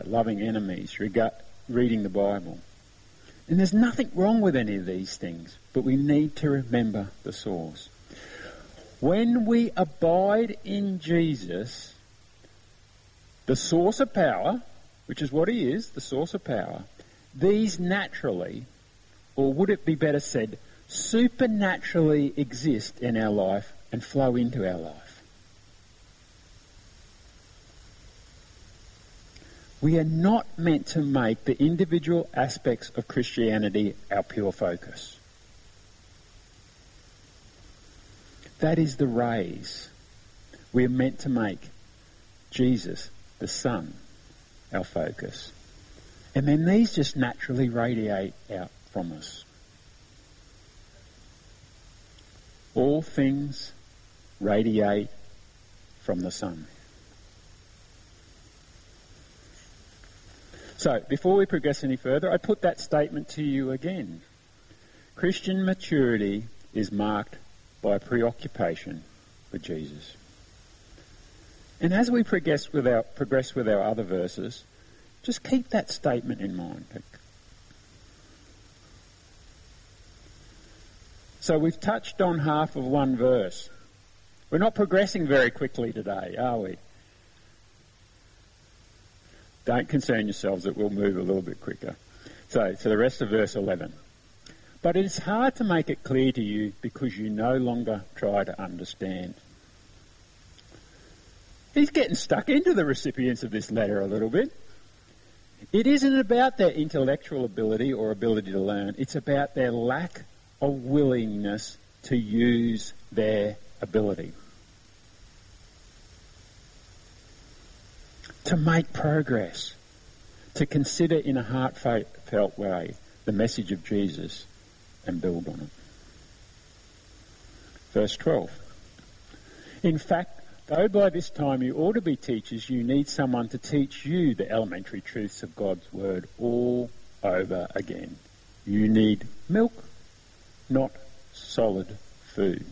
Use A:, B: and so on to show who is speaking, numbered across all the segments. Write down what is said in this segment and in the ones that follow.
A: loving enemies, reading the Bible. And there's nothing wrong with any of these things, but we need to remember the source. When we abide in Jesus, the source of power, which is what he is, the source of power, these naturally, or would it be better said, supernaturally exist in our life and flow into our life. We are not meant to make the individual aspects of Christianity our pure focus. That is the rays. We are meant to make Jesus, the Son, our focus. And then these just naturally radiate out from us. All things radiate from the Son. So, before we progress any further, I put that statement to you again. Christian maturity is marked by preoccupation with Jesus. And as we progress with our other verses, just keep that statement in mind. So we've touched on half of one verse. We're not progressing very quickly today, are we? Don't concern yourselves, it will move a little bit quicker. So the rest of verse 11. But it is hard to make it clear to you because you no longer try to understand. He's getting stuck into the recipients of this letter a little bit. It isn't about their intellectual ability or ability to learn. It's about their lack of willingness to use their ability. To make progress. To consider in a heartfelt way the message of Jesus and build on it. Verse 12. In fact, though by this time you ought to be teachers, you need someone to teach you the elementary truths of God's word all over again. You need milk, not solid food.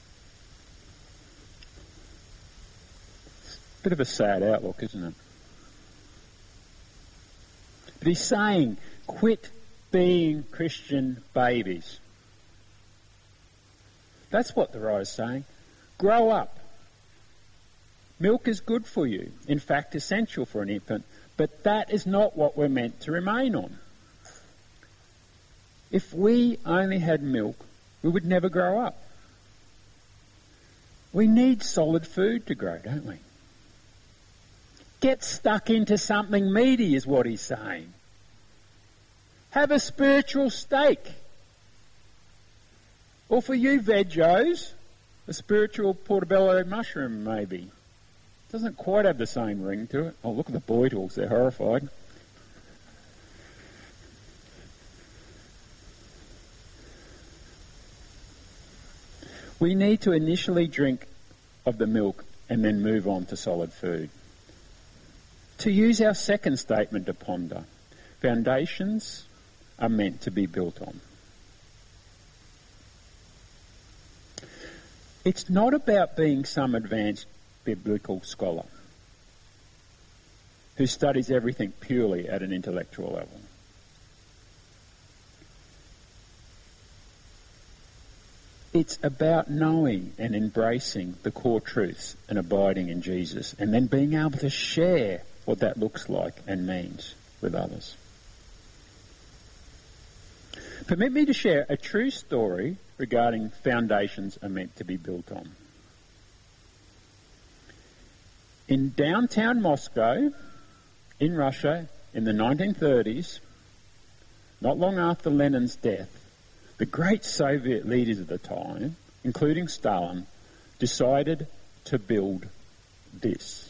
A: It's a bit of a sad outlook, isn't it? But he's saying, quit being Christian babies. That's what the writer's saying. Grow up. Milk is good for you, in fact essential for an infant, but that is not what we're meant to remain on. If we only had milk, we would never grow up. We need solid food to grow, don't we? Get stuck into something meaty is what he's saying. Have a spiritual steak. Or for you vegos, a spiritual portobello mushroom maybe. Doesn't quite have the same ring to it. Oh, look at the boy talks, they're horrified. We need to initially drink of the milk and then move on to solid food. To use our second statement to ponder, foundations are meant to be built on. It's not about being some advanced biblical scholar who studies everything purely at an intellectual level. It's about knowing and embracing the core truths and abiding in Jesus, and then being able to share what that looks like and means with others. Permit me to share a true story regarding foundations are meant to be built on. In downtown Moscow, in Russia, in the 1930s, not long after Lenin's death, the great Soviet leaders of the time, including Stalin, decided to build this.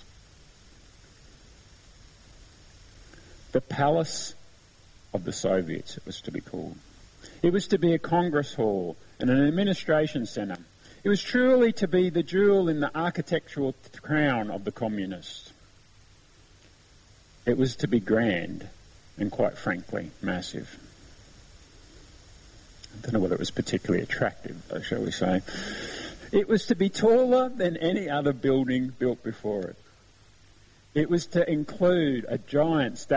A: The Palace of the Soviets, it was to be called. It was to be a Congress hall and an administration centre. It was truly to be the jewel in the architectural crown of the communists. It was to be grand and, quite frankly, massive. I don't know whether it was particularly attractive, though, shall we say. It was to be taller than any other building built before it. It was to include a giant